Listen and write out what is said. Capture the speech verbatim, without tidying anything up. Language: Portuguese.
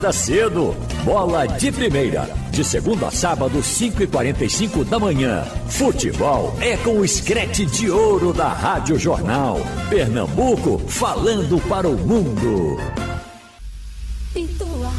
Cedo, bola de primeira, de segunda a sábado, cinco e quarenta e cinco da manhã. Futebol é com o Screte de Ouro da Rádio Jornal. Pernambuco falando para o mundo. Pintou a